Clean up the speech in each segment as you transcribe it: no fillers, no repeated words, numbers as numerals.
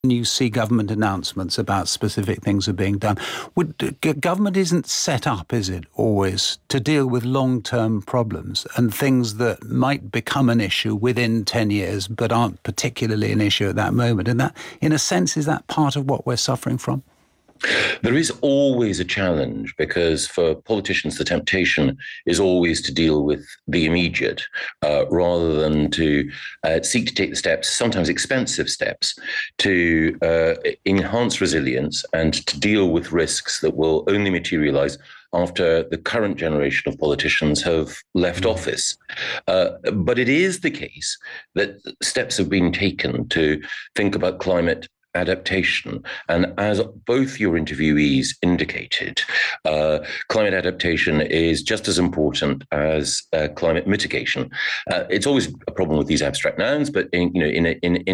you see government announcements about specific things are being done. Government isn't set up, is it, always, to deal with long-term problems and things that might become an issue within 10 years but aren't particularly an issue at that moment? And that, in a sense, is that part of what we're suffering from? There is always a challenge because for politicians, the temptation is always to deal with the immediate rather than to seek to take the steps, sometimes expensive steps, to enhance resilience and to deal with risks that will only materialize after the current generation of politicians have left office. But it is the case that steps have been taken to think about climate adaptation. And as both your interviewees indicated, climate adaptation is just as important as climate mitigation. It's always a problem with these abstract nouns, but in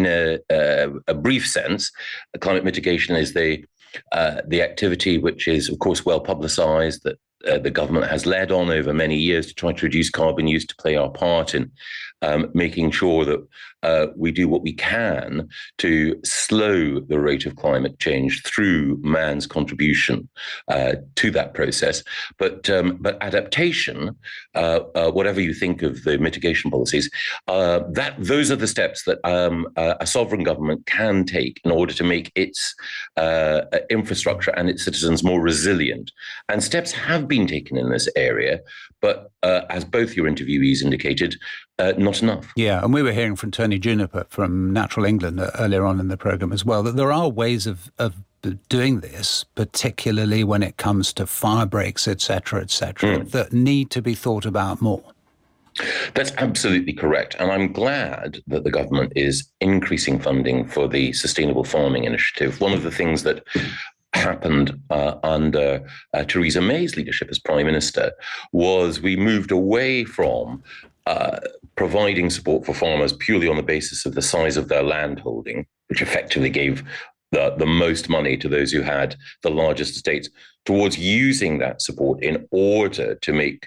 a brief sense, climate mitigation is the activity which is, of course, well publicized, that the government has led on over many years to try to reduce carbon use, to play our part in making sure that we do what we can to slow the rate of climate change through man's contribution to that process. But adaptation, whatever you think of the mitigation policies, those are the steps that a sovereign government can take in order to make its infrastructure and its citizens more resilient. And steps have been taken in this area, but as both your interviewees indicated, not enough. Yeah, and we were hearing from Tony Juniper from Natural England earlier on in the programme as well, that there are ways of doing this, particularly when it comes to fire breaks, etc., that need to be thought about more. That's absolutely correct. And I'm glad that the government is increasing funding for the Sustainable Farming Initiative. One of the things that happened under Theresa May's leadership as Prime Minister was we moved away from providing support for farmers purely on the basis of the size of their land holding, which effectively gave the most money to those who had the largest estates, towards using that support in order to make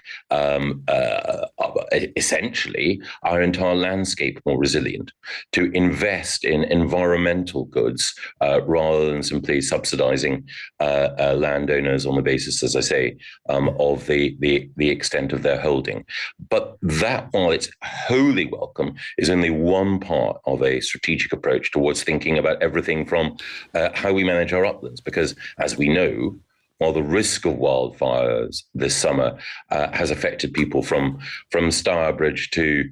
essentially our entire landscape more resilient, to invest in environmental goods rather than simply subsidizing landowners on the basis, as I say, of the extent of their holding. But that, while it's wholly welcome, is only one part of a strategic approach towards thinking about everything from how we manage our uplands, because as we know, while the risk of wildfires this summer has affected people from Stourbridge to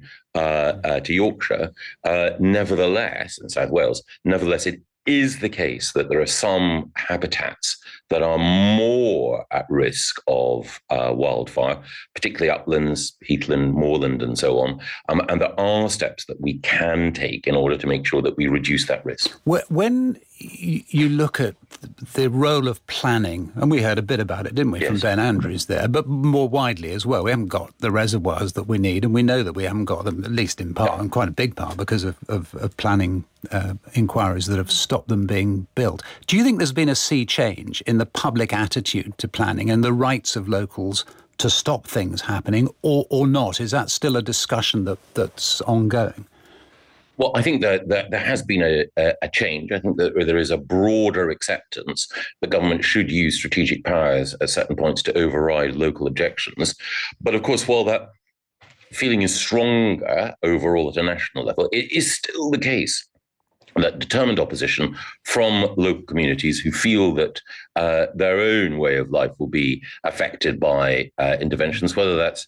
Yorkshire, nevertheless, in South Wales, it is the case that there are some habitats that are more at risk of wildfire, particularly uplands, heathland, moorland, and so on. And there are steps that we can take in order to make sure that we reduce that risk. When you look at the role of planning, and we heard a bit about it, didn't we, from Ben Andrews there, but more widely as well, we haven't got the reservoirs that we need, and we know that we haven't got them, at least in part, and quite a big part, because of planning inquiries that have stopped them being built. Do you think there's been a sea change in the public attitude to planning and the rights of locals to stop things happening, or not? Is that still a discussion that's ongoing? Well, I think that there has been a change. I think that there is a broader acceptance that government should use strategic powers at certain points to override local objections. But of course, while that feeling is stronger overall at a national level, it is still the case that determined opposition from local communities who feel that their own way of life will be affected by interventions, whether that's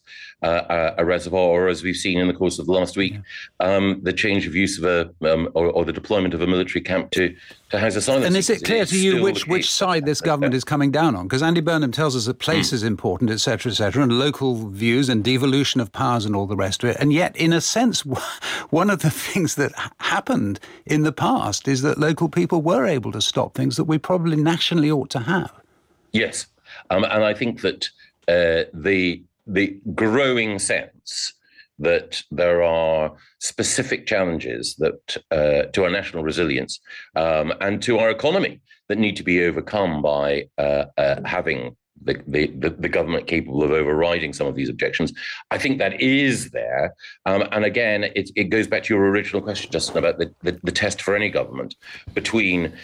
a reservoir or, as we've seen in the course of the last week, the change of use of or the deployment of a military camp to house asylum. And is it clear to you which side this government is coming down on? Because Andy Burnham tells us that place is important, et cetera, and local views and devolution of powers and all the rest of it. And yet, in a sense, one of the things that happened in the past is that local people were able to stop things that we probably nationally ought to have. Yes. And I think that the growing sense that there are specific challenges that to our national resilience and to our economy that need to be overcome by having the government capable of overriding some of these objections. I think that is there. And again, it goes back to your original question, Justin, about the test for any government between